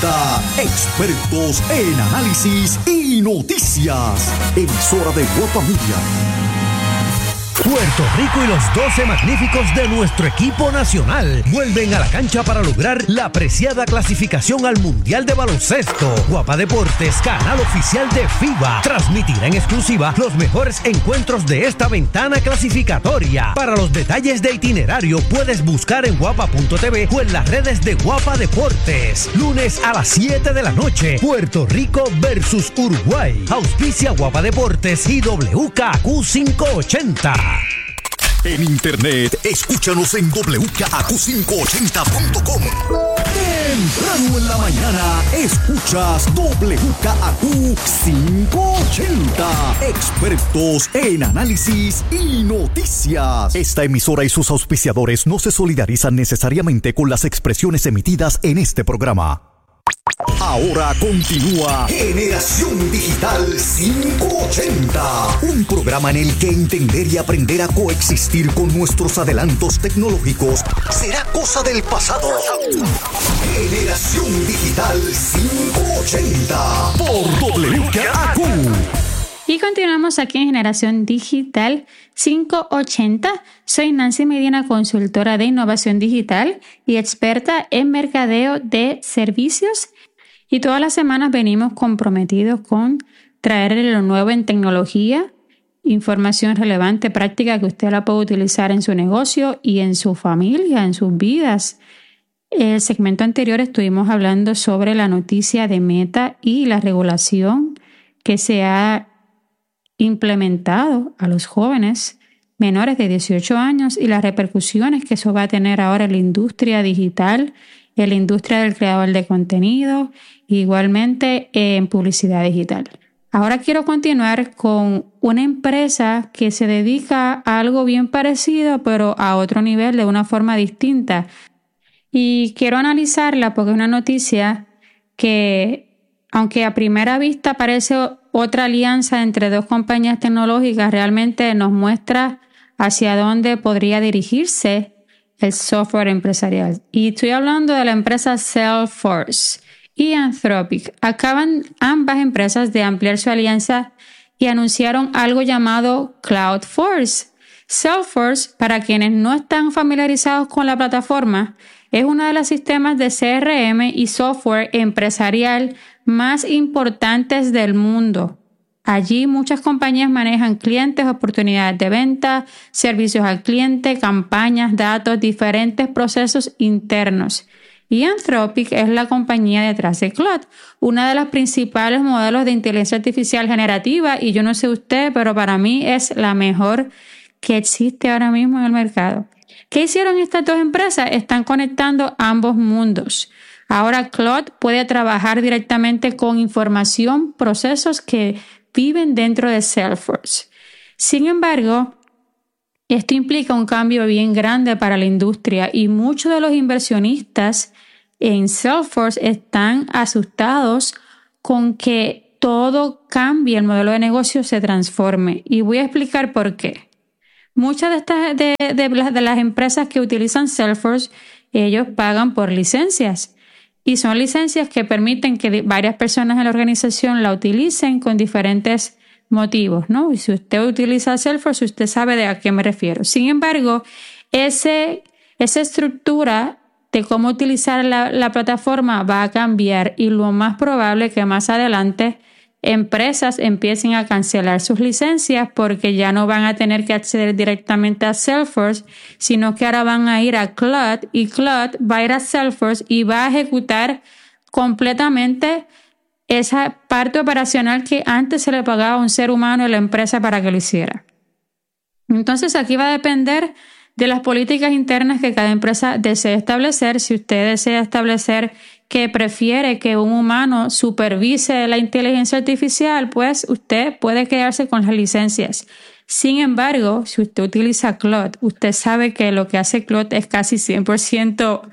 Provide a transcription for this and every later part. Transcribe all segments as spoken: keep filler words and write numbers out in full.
ochenta, expertos en análisis y noticias. Emisora de Guapa Media. Puerto Rico y los doce magníficos de nuestro equipo nacional vuelven a la cancha para lograr la apreciada clasificación al Mundial de Baloncesto. Guapa Deportes, canal oficial de FIBA, transmitirá en exclusiva los mejores encuentros de esta ventana clasificatoria. Para los detalles de itinerario puedes buscar en guapa punto t v o en las redes de Guapa Deportes. Lunes a las siete de la noche, Puerto Rico versus Uruguay. Auspicia Guapa Deportes y W K Q quinientos ochenta. En internet, escúchanos en doble u k a q quinientos ochenta punto com. Temprano en la mañana, escuchas doble u k a q quinientos ochenta. Expertos en análisis y noticias. Esta emisora y sus auspiciadores no se solidarizan necesariamente con las expresiones emitidas en este programa. Ahora continúa Generación Digital quinientos ochenta, un programa en el que entender y aprender a coexistir con nuestros adelantos tecnológicos será cosa del pasado. Generación Digital quinientos ochenta por W K A Q. Y continuamos aquí en Generación Digital quinientos ochenta. Soy Nancy Medina, consultora de innovación digital y experta en mercadeo de servicios. Y todas las semanas venimos comprometidos con traerle lo nuevo en tecnología, información relevante, práctica que usted la puede utilizar en su negocio y en su familia, en sus vidas. El segmento anterior estuvimos hablando sobre la noticia de Meta y la regulación que se ha implementado a los jóvenes menores de dieciocho años y las repercusiones que eso va a tener ahora en la industria digital, en la industria del creador de contenido, igualmente en publicidad digital. Ahora quiero continuar con una empresa que se dedica a algo bien parecido, pero a otro nivel, de una forma distinta. Y quiero analizarla porque es una noticia que, aunque a primera vista parece otra alianza entre dos compañías tecnológicas, realmente nos muestra hacia dónde podría dirigirse el software empresarial. Y estoy hablando de la empresa Salesforce y Anthropic. Acaban ambas empresas de ampliar su alianza y anunciaron algo llamado Cloudforce. Salesforce, para quienes no están familiarizados con la plataforma, es uno de los sistemas de C R M y software empresarial más importantes del mundo. Allí muchas compañías manejan clientes, oportunidades de venta, servicios al cliente, campañas, datos, diferentes procesos internos. Y Anthropic es la compañía detrás de Claude, una de las principales modelos de inteligencia artificial generativa, y yo no sé usted, pero para mí es la mejor que existe ahora mismo en el mercado. ¿Qué hicieron estas dos empresas? Están conectando ambos mundos. Ahora Claude puede trabajar directamente con información, procesos que viven dentro de Salesforce. Sin embargo, esto implica un cambio bien grande para la industria y muchos de los inversionistas en Salesforce están asustados con que todo cambie, el modelo de negocio se transforme. Y voy a explicar por qué. Muchas de estas de, de, las, de las empresas que utilizan Salesforce, ellos pagan por licencias. Y son licencias que permiten que varias personas en la organización la utilicen con diferentes motivos, ¿no? Y si usted utiliza Salesforce, usted sabe de a qué me refiero. Sin embargo, ese, esa estructura de cómo utilizar la, la plataforma va a cambiar y lo más probable es que más adelante empresas empiecen a cancelar sus licencias porque ya no van a tener que acceder directamente a Salesforce, sino que ahora van a ir a Claude y Claude va a ir a Salesforce y va a ejecutar completamente esa parte operacional que antes se le pagaba a un ser humano en la empresa para que lo hiciera. Entonces aquí va a depender de las políticas internas que cada empresa desee establecer. Si usted desea establecer que prefiere que un humano supervise la inteligencia artificial, pues usted puede quedarse con las licencias. Sin embargo, si usted utiliza Claude, usted sabe que lo que hace Claude es casi cien por ciento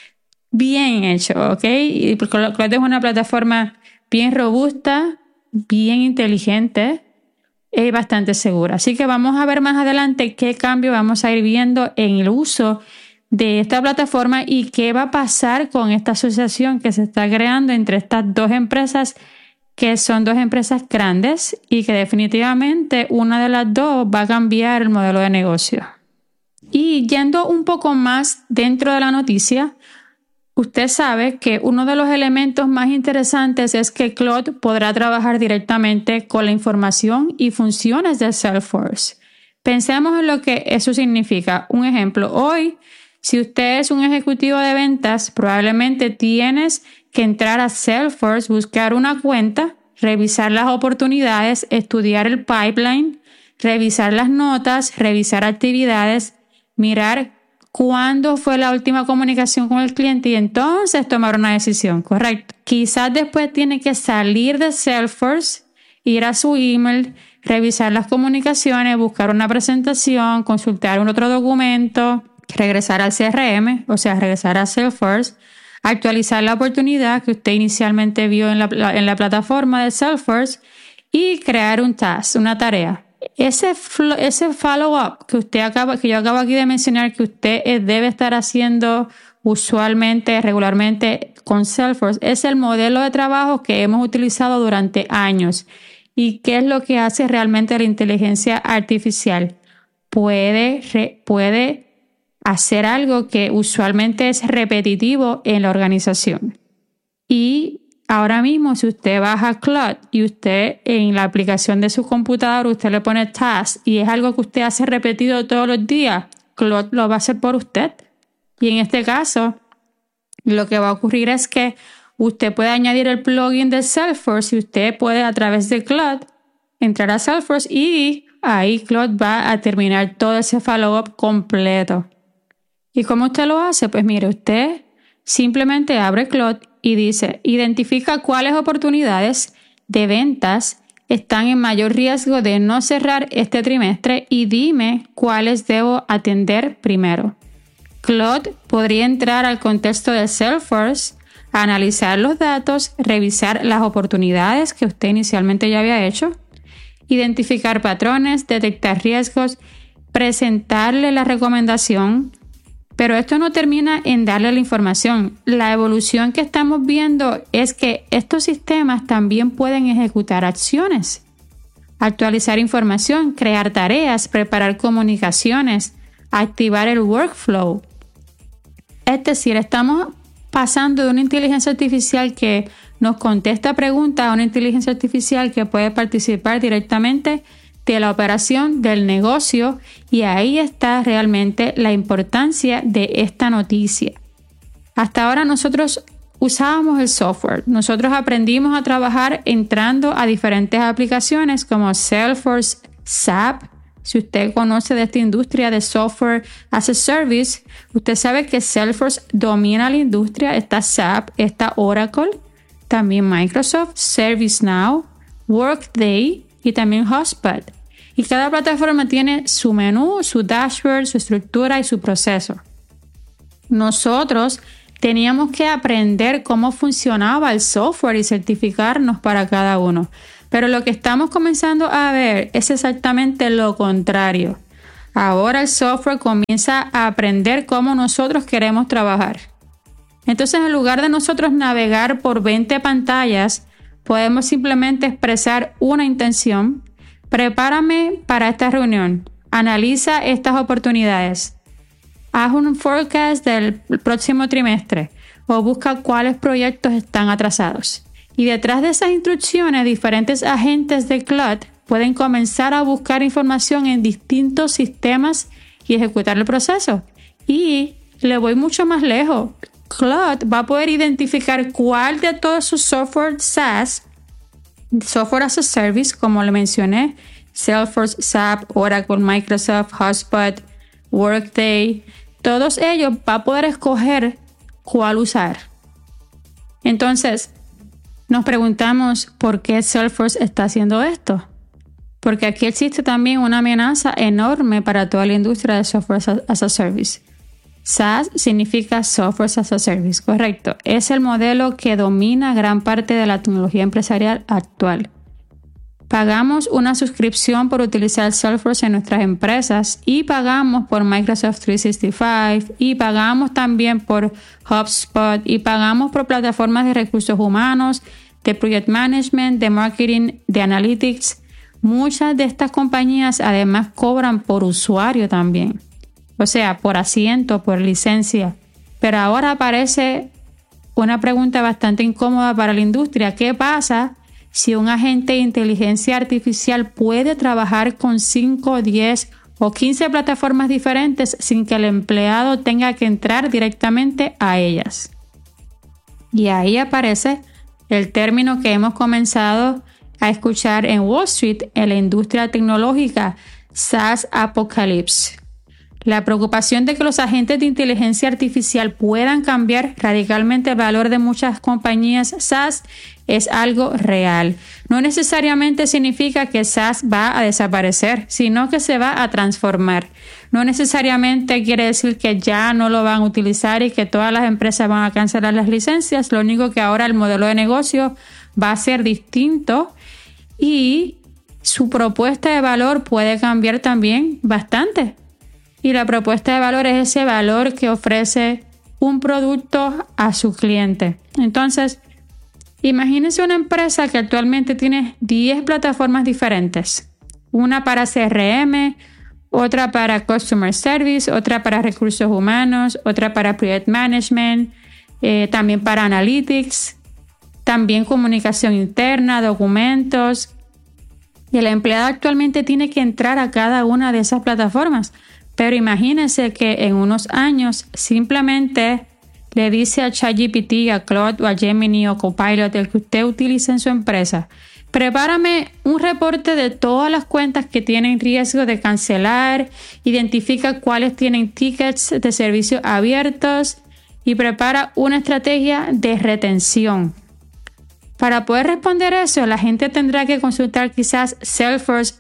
bien hecho, ¿ok? Y Claude es una plataforma bien robusta, bien inteligente y bastante segura. Así que vamos a ver más adelante qué cambio vamos a ir viendo en el uso de esta plataforma y qué va a pasar con esta asociación que se está creando entre estas dos empresas, que son dos empresas grandes y que definitivamente una de las dos va a cambiar el modelo de negocio. Y yendo un poco más dentro de la noticia, usted sabe que uno de los elementos más interesantes es que Claude podrá trabajar directamente con la información y funciones de Salesforce. Pensemos en lo que eso significa. Un ejemplo, hoy, si usted es un ejecutivo de ventas, probablemente tienes que entrar a Salesforce, buscar una cuenta, revisar las oportunidades, estudiar el pipeline, revisar las notas, revisar actividades, mirar cuándo fue la última comunicación con el cliente y entonces tomar una decisión, ¿correcto? Quizás después tiene que salir de Salesforce, ir a su email, revisar las comunicaciones, buscar una presentación, consultar un otro documento, regresar al C R M, o sea, regresar a Salesforce, actualizar la oportunidad que usted inicialmente vio en la, en la plataforma de Salesforce y crear un task, una tarea. Ese, ese follow-up que usted acaba, que yo acabo aquí de mencionar que usted debe estar haciendo usualmente, regularmente con Salesforce, es el modelo de trabajo que hemos utilizado durante años. ¿Y qué es lo que hace realmente la inteligencia artificial? Puede, re, puede hacer algo que usualmente es repetitivo en la organización. Y ahora mismo, si usted baja a Claude y usted en la aplicación de su computador, usted le pone task y es algo que usted hace repetido todos los días, Claude lo va a hacer por usted. Y en este caso, lo que va a ocurrir es que usted puede añadir el plugin de Salesforce y usted puede a través de Claude entrar a Salesforce y ahí Claude va a terminar todo ese follow-up completo. ¿Y cómo usted lo hace? Pues mire, usted simplemente abre Claude y dice, identifica cuáles oportunidades de ventas están en mayor riesgo de no cerrar este trimestre y dime cuáles debo atender primero. Claude podría entrar al contexto de Salesforce, analizar los datos, revisar las oportunidades que usted inicialmente ya había hecho, identificar patrones, detectar riesgos, presentarle la recomendación. Pero esto no termina en darle la información. La evolución que estamos viendo es que estos sistemas también pueden ejecutar acciones, actualizar información, crear tareas, preparar comunicaciones, activar el workflow. Es decir, estamos pasando de una inteligencia artificial que nos contesta preguntas a una inteligencia artificial que puede participar directamente de la operación del negocio, y ahí está realmente la importancia de esta noticia. Hasta ahora nosotros usábamos el software, nosotros aprendimos a trabajar entrando a diferentes aplicaciones como Salesforce, S A P. Si usted conoce de esta industria de software as a service, usted sabe que Salesforce domina la industria. Está S A P, está Oracle, también Microsoft, ServiceNow, Workday y también HubSpot. Y cada plataforma tiene su menú, su dashboard, su estructura y su proceso. Nosotros teníamos que aprender cómo funcionaba el software y certificarnos para cada uno. Pero lo que estamos comenzando a ver es exactamente lo contrario. Ahora el software comienza a aprender cómo nosotros queremos trabajar. Entonces, en lugar de nosotros navegar por veinte pantallas, podemos simplemente expresar una intención. Prepárame para esta reunión. Analiza estas oportunidades. Haz un forecast del próximo trimestre o busca cuáles proyectos están atrasados. Y detrás de esas instrucciones, diferentes agentes de Claude pueden comenzar a buscar información en distintos sistemas y ejecutar el proceso. Y le voy mucho más lejos. Claude va a poder identificar cuál de todos sus software SaaS, Software as a Service, como le mencioné, Salesforce, S A P, Oracle, Microsoft, HubSpot, Workday, todos ellos va a poder escoger cuál usar. Entonces, nos preguntamos por qué Salesforce está haciendo esto. Porque aquí existe también una amenaza enorme para toda la industria de Software as a Service. SaaS significa Software as a Service, correcto. Es el modelo que domina gran parte de la tecnología empresarial actual. Pagamos una suscripción por utilizar Salesforce en nuestras empresas y pagamos por Microsoft trescientos sesenta y cinco y pagamos también por HubSpot y pagamos por plataformas de recursos humanos, de project management, de marketing, de analytics. Muchas de estas compañías además cobran por usuario también, o sea, por asiento, por licencia. Pero ahora aparece una pregunta bastante incómoda para la industria. ¿Qué pasa si un agente de inteligencia artificial puede trabajar con cinco, diez o quince plataformas diferentes sin que el empleado tenga que entrar directamente a ellas? Y ahí aparece el término que hemos comenzado a escuchar en Wall Street en la industria tecnológica, SaaS Apocalypse. La preocupación de que los agentes de inteligencia artificial puedan cambiar radicalmente el valor de muchas compañías SaaS es algo real. No necesariamente significa que SaaS va a desaparecer, sino que se va a transformar. No necesariamente quiere decir que ya no lo van a utilizar y que todas las empresas van a cancelar las licencias. Lo único que ahora el modelo de negocio va a ser distinto y su propuesta de valor puede cambiar también bastante. Y la propuesta de valor es ese valor que ofrece un producto a su cliente. Entonces, imagínense una empresa que actualmente tiene diez plataformas diferentes. Una para C R M, otra para Customer Service, otra para recursos humanos, otra para Project Management, eh, también para Analytics, también comunicación interna, documentos. Y el empleado actualmente tiene que entrar a cada una de esas plataformas. Pero imagínense que en unos años simplemente le dice a ChatGPT, a Claude o a Gemini o Copilot, el que usted utilice en su empresa, prepárame un reporte de todas las cuentas que tienen riesgo de cancelar, identifica cuáles tienen tickets de servicios abiertos y prepara una estrategia de retención. Para poder responder eso, la gente tendrá que consultar quizás Salesforce,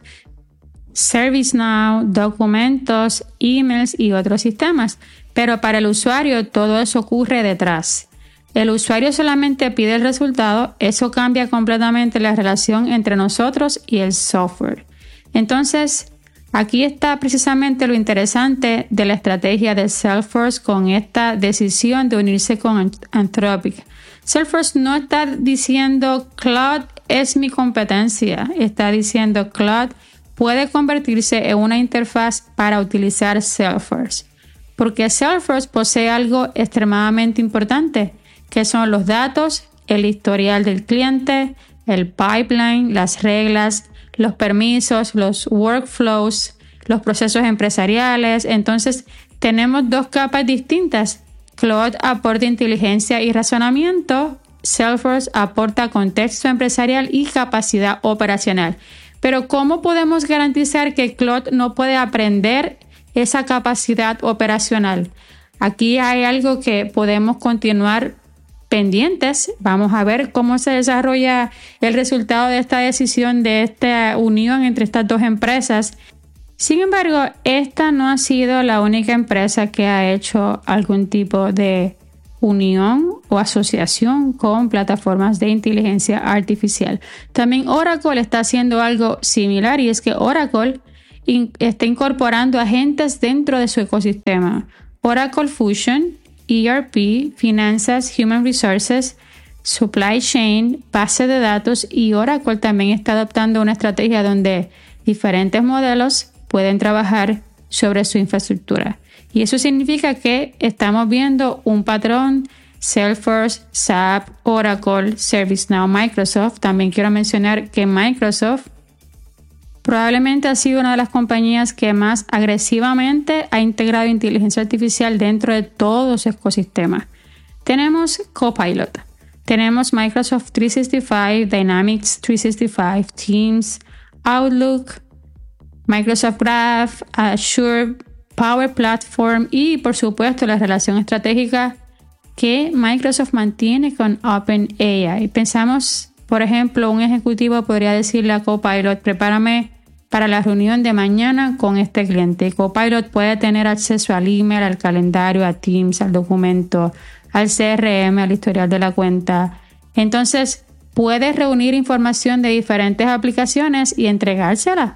ServiceNow, documentos, emails y otros sistemas. Pero para el usuario todo eso ocurre detrás. El usuario solamente pide el resultado, eso cambia completamente la relación entre nosotros y el software. Entonces, aquí está precisamente lo interesante de la estrategia de Salesforce con esta decisión de unirse con Anthropic. Salesforce no está diciendo Claude es mi competencia, está diciendo Claude puede convertirse en una interfaz para utilizar Salesforce, porque Salesforce posee algo extremadamente importante, que son los datos, el historial del cliente, el pipeline, las reglas, los permisos, los workflows, los procesos empresariales. Entonces, tenemos dos capas distintas. Claude aporta inteligencia y razonamiento, Salesforce aporta contexto empresarial y capacidad operacional. Pero ¿cómo podemos garantizar que Claude no puede aprender esa capacidad operacional? Aquí hay algo que podemos continuar pendientes. Vamos a ver cómo se desarrolla el resultado de esta decisión, de esta unión entre estas dos empresas. Sin embargo, esta no ha sido la única empresa que ha hecho algún tipo de unión o asociación con plataformas de inteligencia artificial. También Oracle está haciendo algo similar, y es que Oracle in- está incorporando agentes dentro de su ecosistema. Oracle Fusion, E R P, finanzas, human resources, supply chain, base de datos, y Oracle también está adoptando una estrategia donde diferentes modelos pueden trabajar sobre su infraestructura. Y eso significa que estamos viendo un patrón: Salesforce, S A P, Oracle, ServiceNow, Microsoft. También quiero mencionar que Microsoft probablemente ha sido una de las compañías que más agresivamente ha integrado inteligencia artificial dentro de todo su ecosistema. Tenemos Copilot, tenemos Microsoft trescientos sesenta y cinco, Dynamics trescientos sesenta y cinco, Teams, Outlook, Microsoft Graph, Azure, Power Platform y, por supuesto, la relación estratégica que Microsoft mantiene con OpenAI. Pensamos, por ejemplo, un ejecutivo podría decirle a Copilot: prepárame para la reunión de mañana con este cliente. Y Copilot puede tener acceso al email, al calendario, a Teams, al documento, al C R M, al historial de la cuenta. Entonces, puede reunir información de diferentes aplicaciones y entregársela.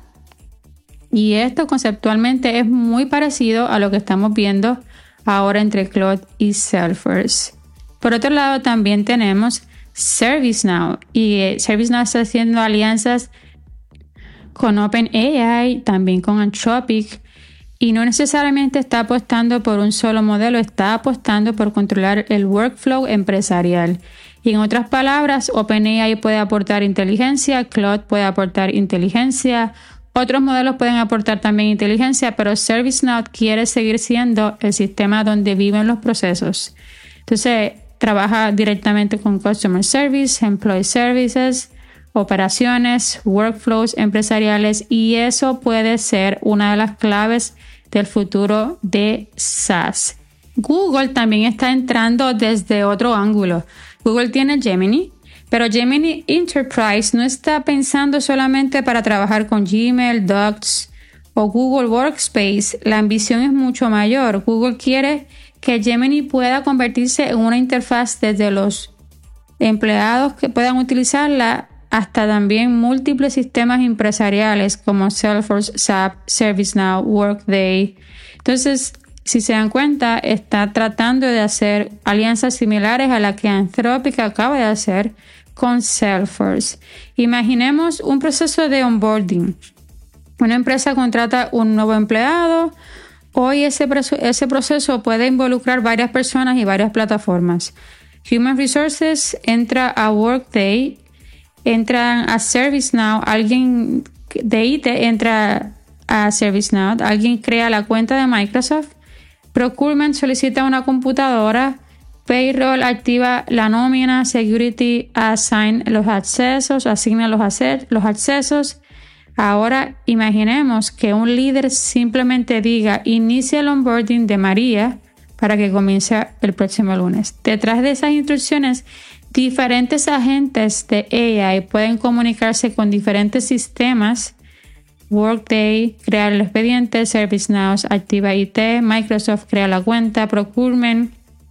Y esto conceptualmente es muy parecido a lo que estamos viendo ahora entre Claude y Salesforce. Por otro lado, también tenemos ServiceNow. Y eh, ServiceNow está haciendo alianzas con OpenAI, también con Anthropic. Y no necesariamente está apostando por un solo modelo, está apostando por controlar el workflow empresarial. Y en otras palabras, OpenAI puede aportar inteligencia, Claude puede aportar inteligencia, otros modelos pueden aportar también inteligencia, pero ServiceNow quiere seguir siendo el sistema donde viven los procesos. Entonces, trabaja directamente con Customer Service, Employee Services, operaciones, workflows empresariales, y eso puede ser una de las claves del futuro de SaaS. Google también está entrando desde otro ángulo. Google tiene Gemini, pero Gemini Enterprise no está pensando solamente para trabajar con Gmail, Docs o Google Workspace. La ambición es mucho mayor. Google quiere que Gemini pueda convertirse en una interfaz desde los empleados que puedan utilizarla hasta también múltiples sistemas empresariales como Salesforce, S A P, ServiceNow, Workday. Entonces, si se dan cuenta, está tratando de hacer alianzas similares a las que Anthropic acaba de hacer con Salesforce. Imaginemos un proceso de onboarding. Una empresa contrata un nuevo empleado. Hoy ese, ese proceso puede involucrar varias personas y varias plataformas. Human Resources entra a Workday, entra a ServiceNow, alguien de I T entra a ServiceNow, alguien crea la cuenta de Microsoft, Procurement solicita una computadora, Payroll activa la nómina, Security assign los accesos, asigna los, los accesos. Ahora imaginemos que un líder simplemente diga inicia el onboarding de María para que comience el próximo lunes. Detrás de esas instrucciones, diferentes agentes de A I pueden comunicarse con diferentes sistemas. Workday crea el expediente, ServiceNow activa I T, Microsoft crea la cuenta, Procurement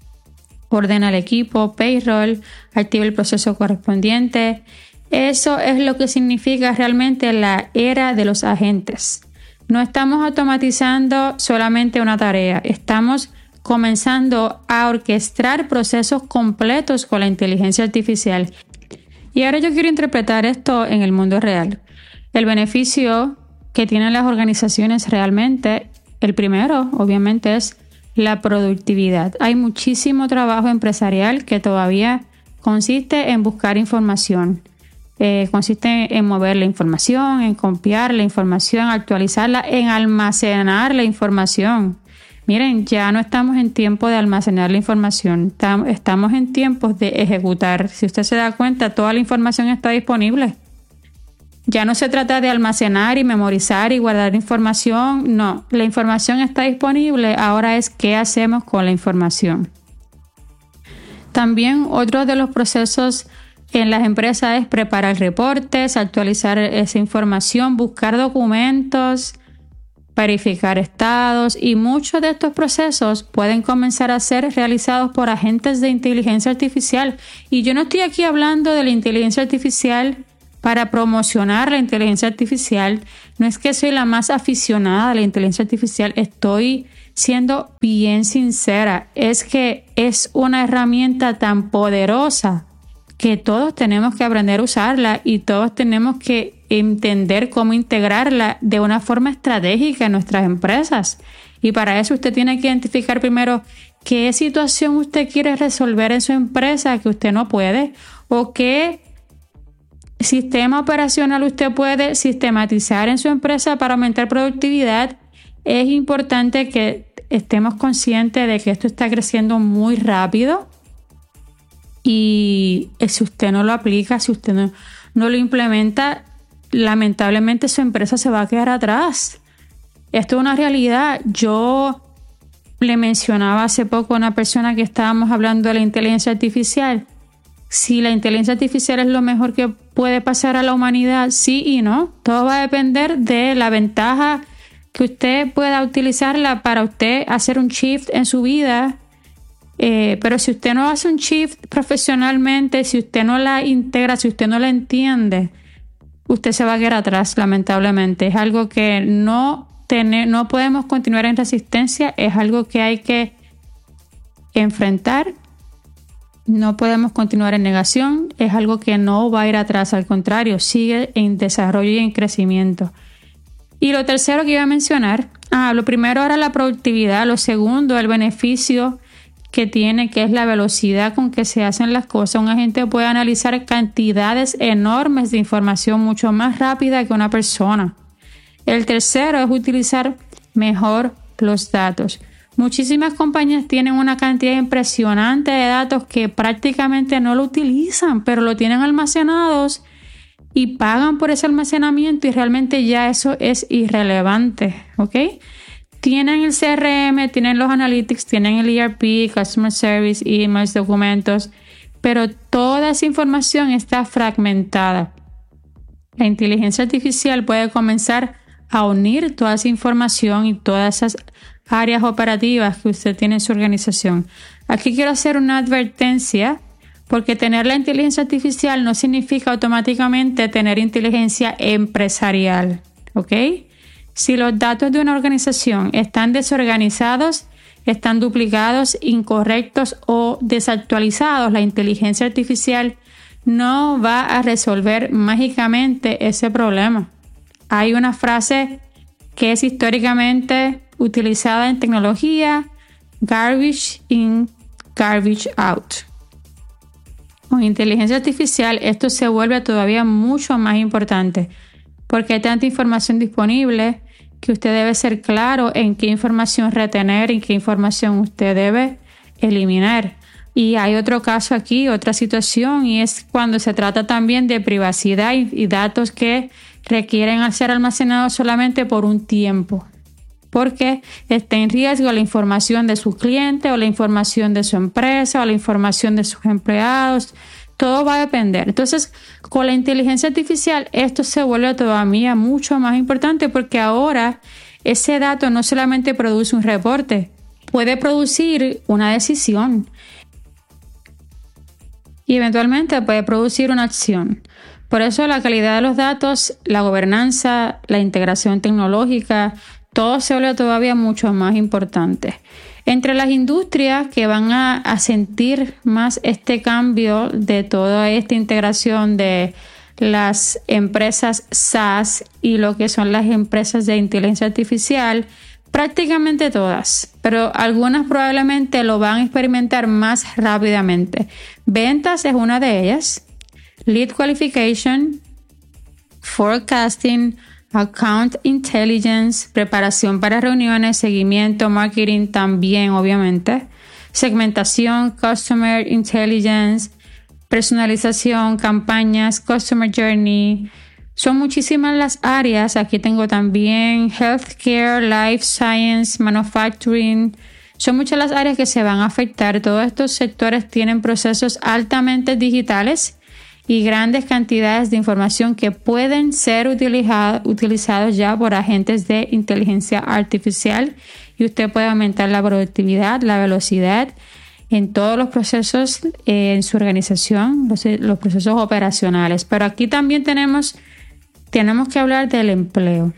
ordena el equipo, Payroll activa el proceso correspondiente. Eso es lo que significa realmente la era de los agentes. No estamos automatizando solamente una tarea, estamos comenzando a orquestar procesos completos con la inteligencia artificial. Y ahora yo quiero interpretar esto en el mundo real. El beneficio que tienen las organizaciones realmente, el primero, obviamente, es la productividad. Hay muchísimo trabajo empresarial que todavía consiste en buscar información. Eh, consiste en mover la información, en copiar la información, actualizarla, en almacenar la información. Miren, ya no estamos en tiempo de almacenar la información, estamos en tiempos de ejecutar. Si usted se da cuenta, toda la información está disponible. Ya no se trata de almacenar y memorizar y guardar información, no, la información está disponible, ahora es qué hacemos con la información. También otro de los procesos en las empresas es preparar reportes, actualizar esa información, buscar documentos, verificar estados, y muchos de estos procesos pueden comenzar a ser realizados por agentes de inteligencia artificial. Y yo no estoy aquí hablando de la inteligencia artificial para promocionar la inteligencia artificial. No es que soy la más aficionada a la inteligencia artificial, estoy siendo bien sincera. Es que es una herramienta tan poderosa que todos tenemos que aprender a usarla y todos tenemos que entender cómo integrarla de una forma estratégica en nuestras empresas. Y para eso usted tiene que identificar primero qué situación usted quiere resolver en su empresa que usted no puede, o qué sistema operacional usted puede sistematizar en su empresa para aumentar productividad. Es importante que estemos conscientes de que esto está creciendo muy rápido y si usted no lo aplica, si usted no, no lo implementa, lamentablemente su empresa se va a quedar atrás. Esto es una realidad. Yo le mencionaba hace poco a una persona que estábamos hablando de la inteligencia artificial. Si la inteligencia artificial es lo mejor que puede pasar a la humanidad, sí y no. Todo va a depender de la ventaja que usted pueda utilizarla para usted hacer un shift en su vida Eh, pero si usted no hace un shift profesionalmente, si usted no la integra, si usted no la entiende, usted se va a quedar atrás, lamentablemente. Es algo que no, tener, no podemos continuar en resistencia, es algo que hay que enfrentar. No podemos continuar en negación, es algo que no va a ir atrás, al contrario, sigue en desarrollo y en crecimiento. Y lo tercero que iba a mencionar, ah, lo primero era la productividad, lo segundo, el beneficio que tiene, que es la velocidad con que se hacen las cosas. Un agente puede analizar cantidades enormes de información mucho más rápida que una persona. El tercero es utilizar mejor los datos. Muchísimas compañías tienen una cantidad impresionante de datos que prácticamente no lo utilizan, pero lo tienen almacenados y pagan por ese almacenamiento y realmente ya eso es irrelevante, ¿ok? Tienen el C R M, tienen los analytics, tienen el E R P, Customer Service, emails, documentos, pero toda esa información está fragmentada. La inteligencia artificial puede comenzar a unir toda esa información y todas esas áreas operativas que usted tiene en su organización. Aquí quiero hacer una advertencia, porque tener la inteligencia artificial no significa automáticamente tener inteligencia empresarial, ¿ok? Si los datos de una organización están desorganizados, están duplicados, incorrectos o desactualizados, la inteligencia artificial no va a resolver mágicamente ese problema. Hay una frase que es históricamente utilizada en tecnología: garbage in, garbage out. Con inteligencia artificial esto se vuelve todavía mucho más importante, porque hay tanta información disponible que usted debe ser claro en qué información retener y qué información usted debe eliminar. Y hay otro caso aquí, otra situación, y es cuando se trata también de privacidad y, y datos que requieren ser almacenados solamente por un tiempo, porque está en riesgo la información de sus clientes o la información de su empresa o la información de sus empleados. Todo va a depender. Entonces, con la inteligencia artificial, esto se vuelve todavía mucho más importante, porque ahora ese dato no solamente produce un reporte, puede producir una decisión y eventualmente puede producir una acción. Por eso la calidad de los datos, la gobernanza, la integración tecnológica, todo se vuelve todavía mucho más importante. Entre las industrias que van a, a sentir más este cambio de toda esta integración de las empresas SaaS y lo que son las empresas de inteligencia artificial, prácticamente todas, pero algunas probablemente lo van a experimentar más rápidamente. Ventas es una de ellas, lead qualification, forecasting, account intelligence, preparación para reuniones, seguimiento, marketing también, obviamente, segmentación, customer intelligence, personalización, campañas, customer journey. Son muchísimas las áreas. Aquí tengo también healthcare, life science, manufacturing. Son muchas las áreas que se van a afectar. Todos estos sectores tienen procesos altamente digitales y grandes cantidades de información que pueden ser utiliza- utilizados ya por agentes de inteligencia artificial, y usted puede aumentar la productividad, la velocidad en todos los procesos eh, en su organización, los, los procesos operacionales. Pero aquí también tenemos, tenemos que hablar del empleo.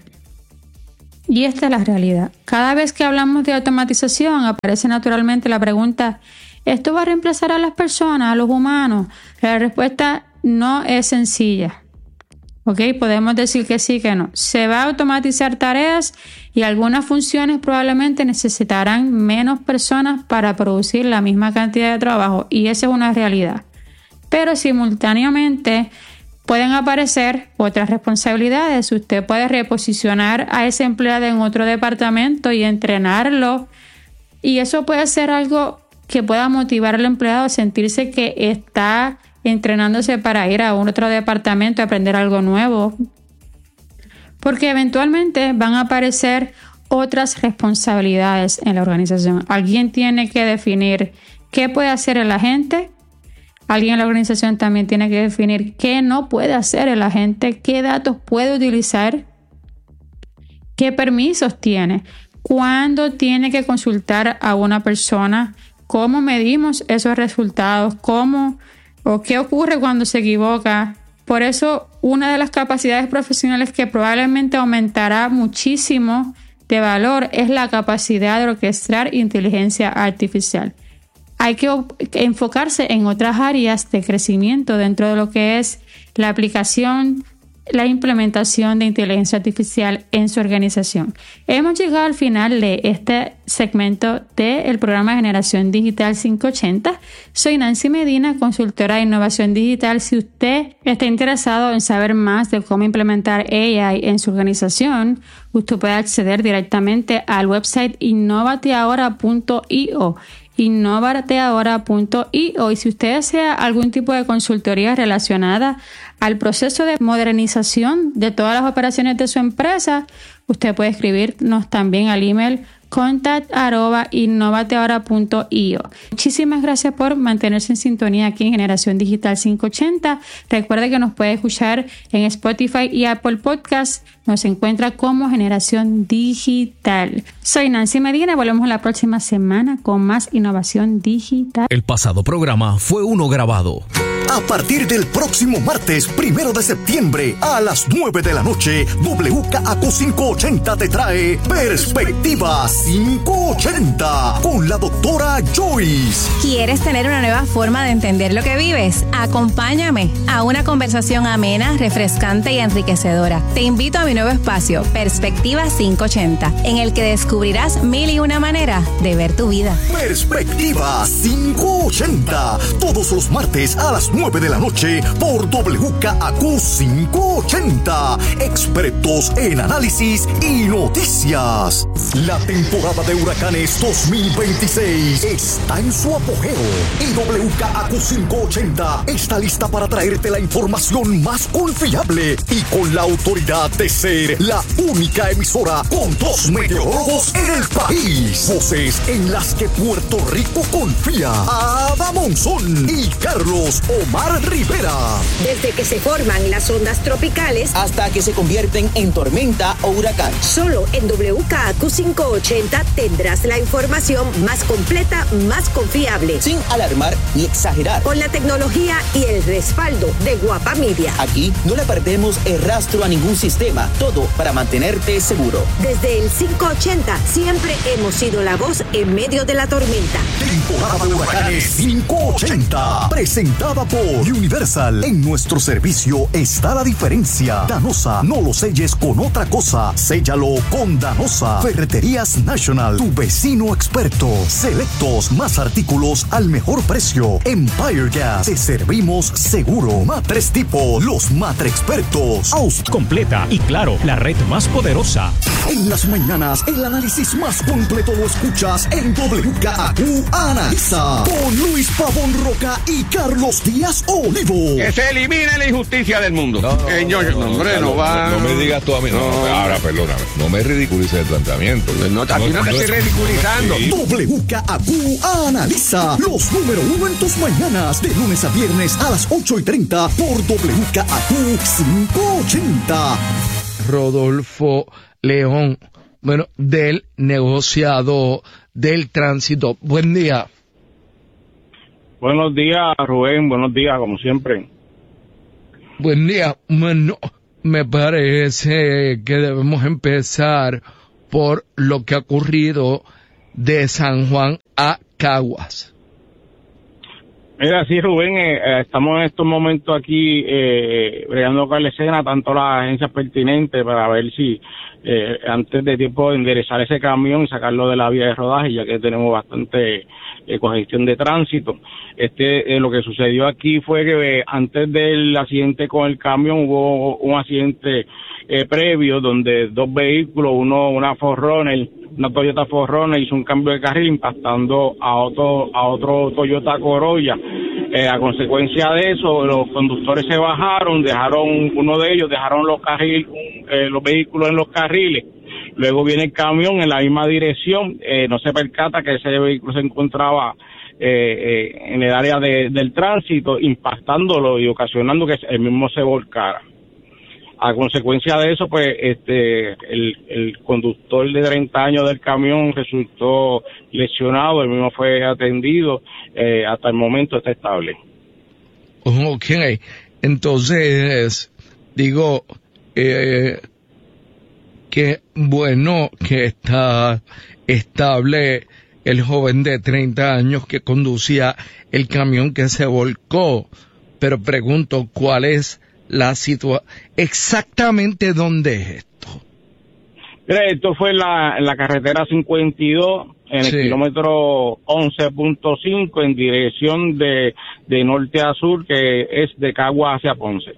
Y esta es la realidad. Cada vez que hablamos de automatización aparece naturalmente la pregunta: ¿esto va a reemplazar a las personas, a los humanos? La respuesta no es sencilla. ¿Ok? Podemos decir que sí, que no. Se va a automatizar tareas y algunas funciones probablemente necesitarán menos personas para producir la misma cantidad de trabajo, y esa es una realidad. Pero simultáneamente pueden aparecer otras responsabilidades. Usted puede reposicionar a ese empleado en otro departamento y entrenarlo, y eso puede ser algo que pueda motivar al empleado a sentirse que está entrenándose para ir a un otro departamento a aprender algo nuevo, porque eventualmente van a aparecer otras responsabilidades en la organización. Alguien tiene que definir qué puede hacer el agente. Alguien en la organización también tiene que definir qué no puede hacer el agente, qué datos puede utilizar, qué permisos tiene, cuándo tiene que consultar a una persona, cómo medimos esos resultados, cómo o qué ocurre cuando se equivoca. Por eso, una de las capacidades profesionales que probablemente aumentará muchísimo de valor es la capacidad de orquestar inteligencia artificial. Hay que enfocarse en otras áreas de crecimiento dentro de lo que es la aplicación, la implementación de inteligencia artificial en su organización. Hemos llegado al final de este segmento del programa de Generación Digital quinientos ochenta. Soy Nancy Medina, consultora de innovación digital. Si usted está interesado en saber más de cómo implementar A I en su organización, usted puede acceder directamente al website innovate ahora punto io. innovate ahora punto io. Y si usted desea algún tipo de consultoría relacionada al proceso de modernización de todas las operaciones de su empresa, usted puede escribirnos también al email contact arroba innovate ahora punto io. Muchísimas gracias por mantenerse en sintonía aquí en Generación Digital quinientos ochenta. Recuerde que nos puede escuchar en Spotify y Apple Podcasts. Nos encuentra como Generación Digital. Soy Nancy Medina. Volvemos la próxima semana con más innovación digital. El pasado programa fue uno grabado. A partir del próximo martes, primero de septiembre, a las nueve de la noche, W K A Q quinientos ochenta te trae Perspectiva quinientos ochenta con la doctora Joyce. ¿Quieres tener una nueva forma de entender lo que vives? Acompáñame a una conversación amena, refrescante y enriquecedora. Te invito a mi nuevo espacio, Perspectiva quinientos ochenta, en el que descubrirás mil y una manera de ver tu vida. Perspectiva quinientos ochenta, todos los martes a las nueve de la noche por W K A Q quinientos ochenta. Expertos en análisis y noticias. La temporada de huracanes dos mil veintiséis está en su apogeo y W K A Q quinientos ochenta está lista para traerte la información más confiable y con la autoridad de ser la única emisora con dos meteorólogos en el país. Voces en las que Puerto Rico confía. Ada Monzón y Carlos Omar Rivera. Desde que se forman las ondas tropicales hasta que se convierten en tormenta o huracán. Solo en W K A Q quinientos ochenta tendrás la información más completa, más confiable. Sin alarmar ni exagerar. Con la tecnología y el respaldo de Guapa Media. Aquí no le perdemos el rastro a ningún sistema. Todo para mantenerte seguro. Desde el quinientos ochenta siempre hemos sido la voz en medio de la tormenta. Temporada de huracanes quinientos ochenta. Presentada por Universal. En nuestro servicio está la diferencia. Danosa, no lo selles con otra cosa. Séllalo con Danosa. Ferreterías National, tu vecino experto. Selectos, más artículos al mejor precio. Empire Gas, te servimos seguro. Matres Tipo, los Matre Expertos. Host completa y claro, la red más poderosa. En las mañanas, el análisis más completo lo escuchas en W K A Q Analiza. Con Luis Pavón Roca y Carlos Díaz Olivo. Que se elimine la injusticia del mundo. No, no, eh, yo, no, no, hombre, no, no va. no, no me digas tú a mí. No, no, ahora, perdóname. No me ridiculices el planteamiento. No, aquí no, no te estoy ridiculizando. W K A Q Analiza. Los número uno en tus mañanas. De lunes a viernes a las ocho y treinta por W K A Q quinientos ochenta. Rodolfo León, bueno, del negociado del tránsito. Buen día. Buenos días, Rubén. Buenos días, como siempre. Buen día. Bueno, me parece que debemos empezar por lo que ha ocurrido de San Juan a Caguas. Mira, sí, Rubén, eh, estamos en estos momentos aquí eh, bregando con la escena, tanto las agencias pertinentes, para ver si eh, antes de tiempo de enderezar ese camión y sacarlo de la vía de rodaje, ya que tenemos bastante eh, congestión de tránsito. Este, eh, lo que sucedió aquí fue que eh, antes del accidente con el camión hubo un accidente eh, previo donde dos vehículos, uno una cuatro runner, una Toyota cuatro runner, hizo un cambio de carril impactando a otro a otro Toyota Corolla. Eh, a consecuencia de eso, los conductores se bajaron, dejaron uno de ellos, dejaron los carriles, eh, los vehículos en los carriles. Luego viene el camión en la misma dirección, eh, no se percata que ese vehículo se encontraba eh, eh, en el área de, del tránsito, impactándolo y ocasionando que el mismo se volcara. A consecuencia de eso, pues, este, el, el conductor de treinta años del camión resultó lesionado, el mismo fue atendido, eh, hasta el momento está estable. Ok, entonces, digo, eh, que bueno que está estable el joven de treinta años que conducía el camión que se volcó, pero pregunto, ¿cuál es la situación? ¿Exactamente dónde es esto? Mira, esto fue en la, en la carretera cincuenta y dos, en el sí. kilómetro once punto cinco, en dirección de, de norte a sur, que es de Cagua hacia Ponce.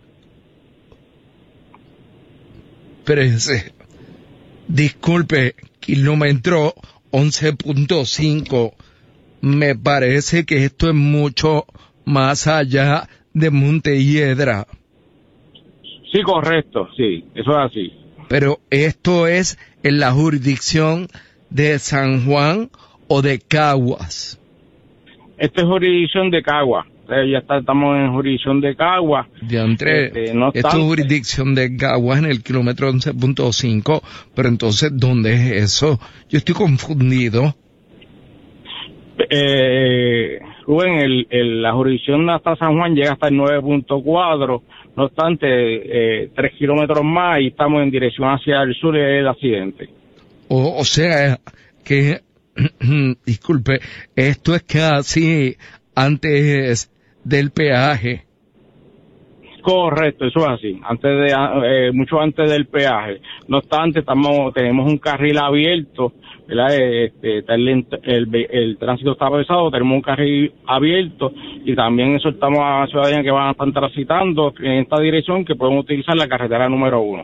Pero ese, disculpe, kilómetro once punto cinco, me parece que esto es mucho más allá de Montelledra. Sí, correcto, sí, eso es así. Pero esto es en la jurisdicción de San Juan o de Caguas. Esta es jurisdicción de Caguas. Eh, ya está, estamos en jurisdicción de Caguas. Diantre, este, no esto es jurisdicción de Caguas en el kilómetro once punto cinco, pero entonces, ¿dónde es eso? Yo estoy confundido. Eh, Rubén, el, el, la jurisdicción hasta San Juan llega hasta el nueve punto cuatro, no obstante, eh, tres kilómetros más y estamos en dirección hacia el sur del accidente. O, o sea, que, disculpe, esto es casi antes del peaje. Correcto, eso es así, antes de, eh, mucho antes del peaje. No obstante, estamos, tenemos un carril abierto, ¿verdad? Este, el, el, el tránsito está pesado, tenemos un carril abierto y también exhortamos a la ciudadanía que van a estar transitando en esta dirección que pueden utilizar la carretera número uno.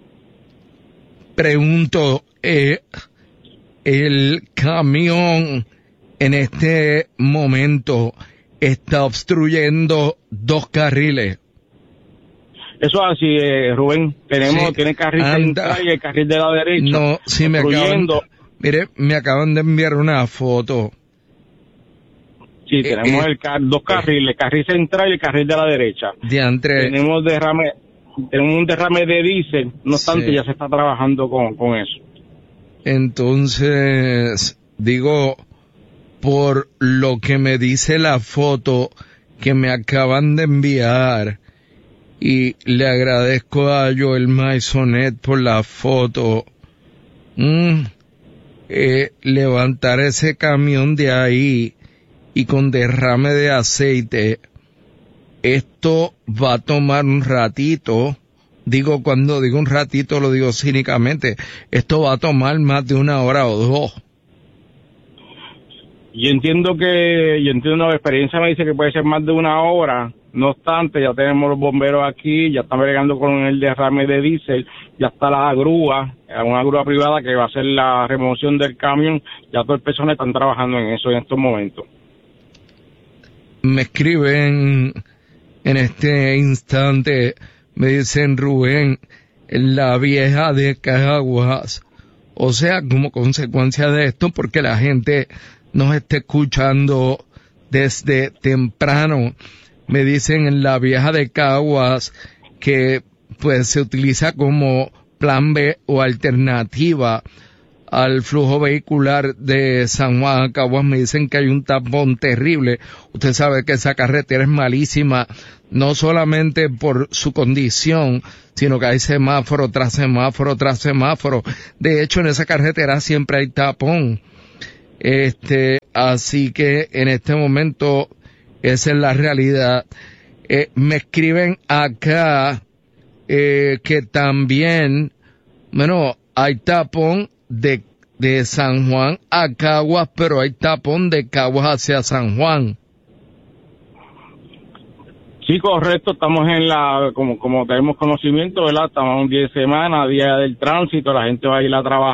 Pregunto, eh, el camión en este momento está obstruyendo dos carriles. Eso es así, eh, Rubén. Tenemos, sí, tiene el carril central y el carril de la derecha. No, sí, me acaban, mire, me acaban de enviar una foto. Sí, tenemos eh, el car dos carriles, el carril central y el carril de la derecha. Diantre. Tenemos derrame, tenemos un derrame de diésel, no obstante, sí, ya se está trabajando con, con eso. Entonces, digo, por lo que me dice la foto que me acaban de enviar, y le agradezco a Joel Maisonet por la foto, mm, eh, levantar ese camión de ahí y con derrame de aceite, esto va a tomar un ratito. Digo, cuando digo un ratito lo digo cínicamente, esto va a tomar más de una hora o dos. Yo entiendo que, yo entiendo, la experiencia me dice que puede ser más de una hora. No obstante, ya tenemos los bomberos aquí, ya están bregando con el derrame de diésel, ya está la grúa, una grúa privada que va a hacer la remoción del camión, ya todas las personas están trabajando en eso en estos momentos. Me escriben en este instante, me dicen, Rubén, la vieja de Caguas, o sea, como consecuencia de esto, porque la gente nos está escuchando desde temprano. Me dicen en la vieja de Caguas que pues se utiliza como plan B o alternativa al flujo vehicular de San Juan a Caguas. Me dicen que hay un tapón terrible. Usted sabe que esa carretera es malísima, no solamente por su condición, sino que hay semáforo tras semáforo tras semáforo. De hecho, en esa carretera siempre hay tapón. Este, así que en este momento esa es la realidad. Eh, me escriben acá eh, que también, bueno, hay tapón de, de San Juan a Caguas, pero hay tapón de Caguas hacia San Juan. Sí, correcto, estamos en la, como, como tenemos conocimiento, ¿verdad? Estamos en diez semanas, día del tránsito, la gente va a ir a trabajar.